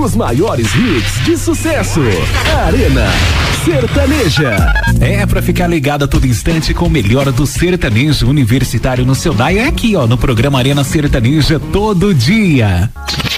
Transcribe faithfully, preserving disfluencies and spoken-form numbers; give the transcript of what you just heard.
Os maiores hits de sucesso. Arena Sertaneja. É, pra ficar ligado a todo instante com o melhor do sertanejo universitário no seu dial, é aqui, ó, no programa Arena Sertaneja todo dia.